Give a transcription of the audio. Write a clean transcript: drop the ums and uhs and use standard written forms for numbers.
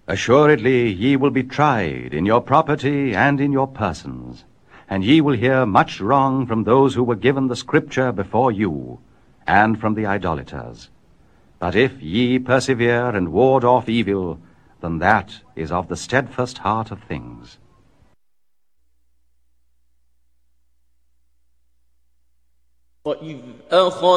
Assuredly ye will be tried in your property and in your persons, and ye will hear much wrong from those who were given the Scripture before you, and from the idolaters. But if ye persevere and ward off evil, then that is of the steadfast heart of things. وَإِذْ أَخَذَ